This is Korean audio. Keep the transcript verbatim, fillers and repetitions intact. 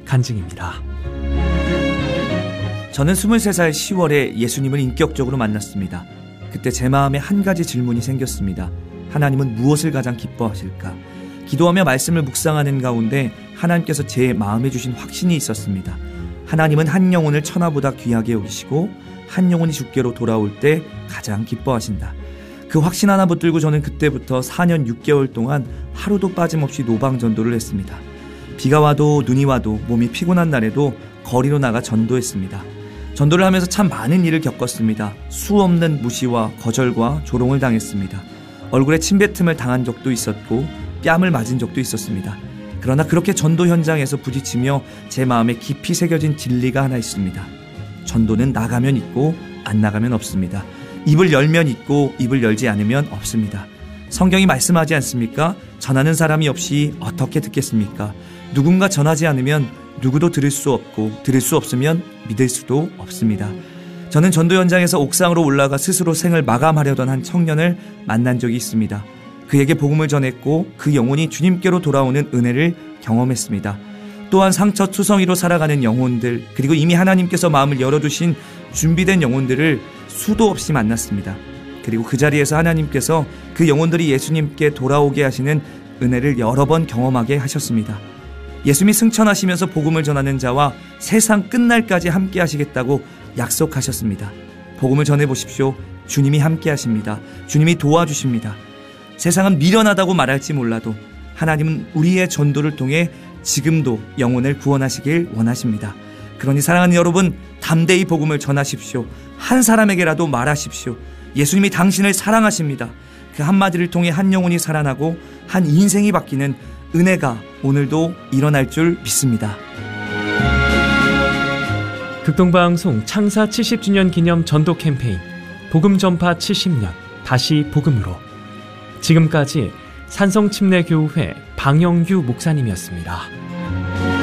간증입니다. 저는 스물세 살 시월에 예수님을 인격적으로 만났습니다. 그때 제 마음에 한 가지 질문이 생겼습니다. 하나님은 무엇을 가장 기뻐하실까? 기도하며 말씀을 묵상하는 가운데 하나님께서 제 마음에 주신 확신이 있었습니다. 하나님은 한 영혼을 천하보다 귀하게 여기시고 한 영혼이 주께로 돌아올 때 가장 기뻐하신다. 그 확신 하나 붙들고 저는 그때부터 사 년 육 개월 동안 하루도 빠짐없이 노방전도를 했습니다. 비가 와도 눈이 와도 몸이 피곤한 날에도 거리로 나가 전도했습니다. 전도를 하면서 참 많은 일을 겪었습니다. 수 없는 무시와 거절과 조롱을 당했습니다. 얼굴에 침뱉음을 당한 적도 있었고 뺨을 맞은 적도 있었습니다. 그러나 그렇게 전도 현장에서 부딪히며 제 마음에 깊이 새겨진 진리가 하나 있습니다. 전도는 나가면 있고 안 나가면 없습니다. 입을 열면 있고 입을 열지 않으면 없습니다. 성경이 말씀하지 않습니까? 전하는 사람이 없이 어떻게 듣겠습니까? 누군가 전하지 않으면 누구도 들을 수 없고 들을 수 없으면 믿을 수도 없습니다. 저는 전도 현장에서 옥상으로 올라가 스스로 생을 마감하려던 한 청년을 만난 적이 있습니다. 그에게 복음을 전했고 그 영혼이 주님께로 돌아오는 은혜를 경험했습니다. 또한 상처투성이로 살아가는 영혼들, 그리고 이미 하나님께서 마음을 열어두신 준비된 영혼들을 수도 없이 만났습니다. 그리고 그 자리에서 하나님께서 그 영혼들이 예수님께 돌아오게 하시는 은혜를 여러 번 경험하게 하셨습니다. 예수님이 승천하시면서 복음을 전하는 자와 세상 끝날까지 함께 하시겠다고 약속하셨습니다. 복음을 전해보십시오. 주님이 함께 하십니다. 주님이 도와주십니다. 세상은 미련하다고 말할지 몰라도 하나님은 우리의 전도를 통해 지금도 영혼을 구원하시길 원하십니다. 그러니 사랑하는 여러분, 담대히 복음을 전하십시오. 한 사람에게라도 말하십시오. 예수님이 당신을 사랑하십니다. 그 한마디를 통해 한 영혼이 살아나고 한 인생이 바뀌는 은혜가 오늘도 일어날 줄 믿습니다. 극동방송 창사 칠십 주년 기념 전도 캠페인 복음 전파 칠십 년 다시 복음으로, 지금까지 산성침례교회 방영규 목사님이었습니다.